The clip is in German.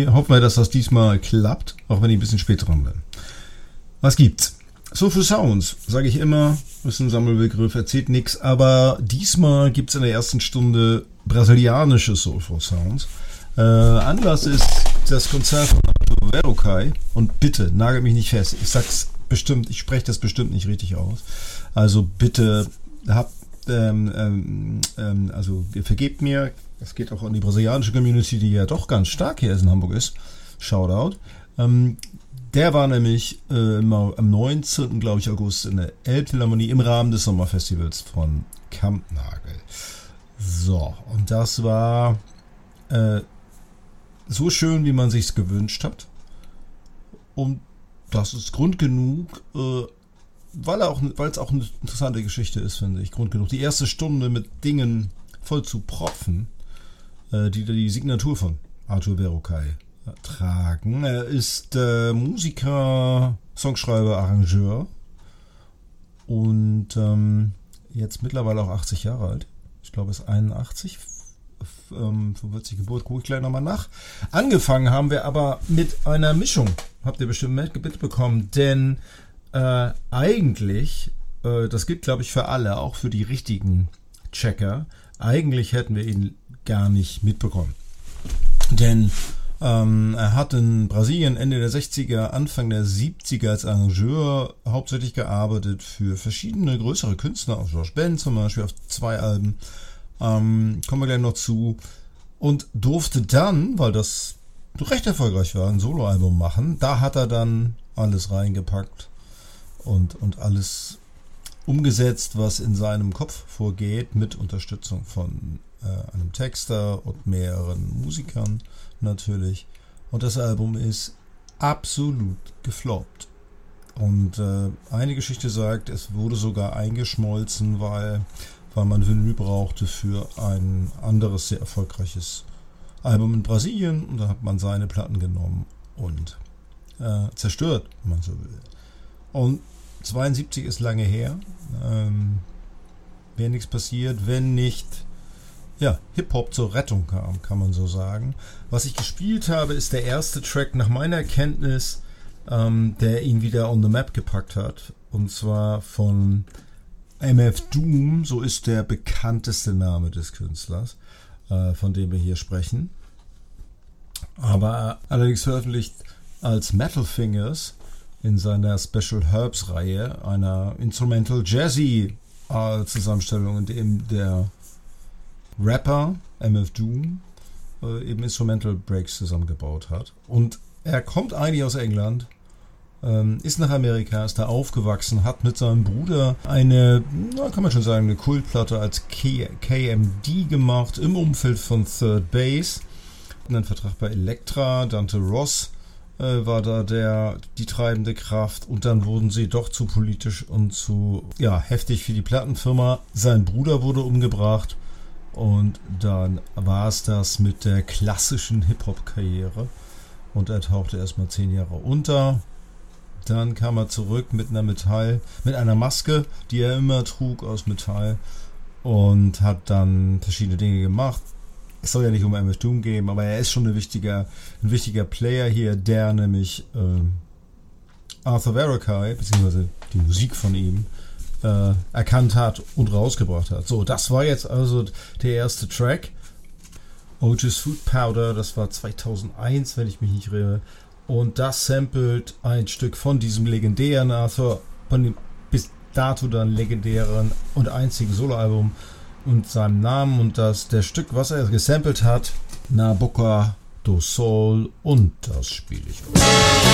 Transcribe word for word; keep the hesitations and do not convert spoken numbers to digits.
Okay, hoffen wir, dass das diesmal klappt, auch wenn ich ein bisschen spät dran bin. Was gibt's? Soulful Sounds, sage ich immer, ist ein Sammelbegriff, erzählt nichts, aber diesmal gibt's in der ersten Stunde brasilianische Soulful Sounds. Äh, Anlass ist das Konzert von Arthur Verocai und bitte, nagel mich nicht fest, ich sag's bestimmt, ich spreche das bestimmt nicht richtig aus, also bitte habt, ähm, ähm, ähm, also vergebt mir, das geht auch an die brasilianische Community, die ja doch ganz stark hier in Hamburg ist, Shoutout. Ähm, Der war nämlich äh, am neunzehnten glaube ich, August in der Elbphilharmonie im Rahmen des Sommerfestivals von Kampnagel. So, und das war äh, so schön, wie man sich's gewünscht hat. Und das ist Grund genug, äh, weil er auch, weil es auch eine interessante Geschichte ist, finde ich. Grund genug, die erste Stunde mit Dingen voll zu propfen, äh, die die Signatur von Arthur Verocai tragen. Er ist äh, Musiker, Songschreiber, Arrangeur und ähm, jetzt mittlerweile auch achtzig Jahre alt. Ich glaube, er ist einundachtzig, ähm, fünfundvierzig Geburt, gucke ich gleich nochmal nach. Angefangen haben wir aber mit einer Mischung. Habt ihr bestimmt mitbekommen, denn äh, eigentlich, äh, das gilt glaube ich für alle, auch für die richtigen Checker, eigentlich hätten wir ihn gar nicht mitbekommen. Denn Ähm, er hat in Brasilien Ende der sechziger, Anfang der siebziger als Arrangeur hauptsächlich gearbeitet für verschiedene größere Künstler, auch George Ben zum Beispiel auf zwei Alben, ähm, kommen wir gleich noch zu, und durfte dann, weil das recht erfolgreich war, ein Soloalbum machen. Da hat er dann alles reingepackt und, und alles umgesetzt, was in seinem Kopf vorgeht, mit Unterstützung von äh, einem Texter und mehreren Musikern natürlich. Und das Album ist absolut gefloppt. Und äh, eine Geschichte sagt, es wurde sogar eingeschmolzen, weil, weil man Vinyl brauchte für ein anderes sehr erfolgreiches Album in Brasilien. Und da hat man seine Platten genommen und äh, zerstört, wenn man so will. Und zweiundsiebzig ist lange her. Ähm, wäre nichts passiert, wenn nicht ja, Hip-Hop zur Rettung kam, kann man so sagen. Was ich gespielt habe, ist der erste Track nach meiner Kenntnis, ähm, der ihn wieder on the map gepackt hat. Und zwar von M F Doom, so ist der bekannteste Name des Künstlers, äh, von dem wir hier sprechen. Aber allerdings veröffentlicht als Metal Fingers in seiner Special Herbs Reihe, einer Instrumental Jazzy äh, Zusammenstellung, in dem der Rapper M F Doom äh, eben Instrumental Breaks zusammengebaut hat. Und er kommt eigentlich aus England, ähm, ist nach Amerika, ist da aufgewachsen, hat mit seinem Bruder eine, na, kann man schon sagen, eine Kultplatte als K- KMD gemacht im Umfeld von Third Base. Einen Vertrag bei Elektra, Dante Ross äh, war da der die treibende Kraft, und dann wurden sie doch zu politisch und zu ja, heftig für die Plattenfirma. Sein Bruder wurde umgebracht. Und dann war es das mit der klassischen Hip-Hop-Karriere. Und er tauchte erstmal zehn Jahre unter. Dann kam er zurück mit einer Metall, mit einer Maske, die er immer trug aus Metall. Und hat dann verschiedene Dinge gemacht. Es soll ja nicht um M F Doom gehen, aber er ist schon ein wichtiger, ein wichtiger Player hier, der nämlich äh, Arthur Verocai, beziehungsweise die Musik von ihm, Äh, erkannt hat und rausgebracht hat. So, das war jetzt also der erste Track. Otis Food Powder, das war zweitausendeins, wenn ich mich nicht irre. Und das samplet ein Stück von diesem legendären Arthur, von dem bis dato dann legendären und einzigen Soloalbum und seinem Namen. Und das der Stück, was er gesampelt hat, Na Boca do Sol, und das spiele ich.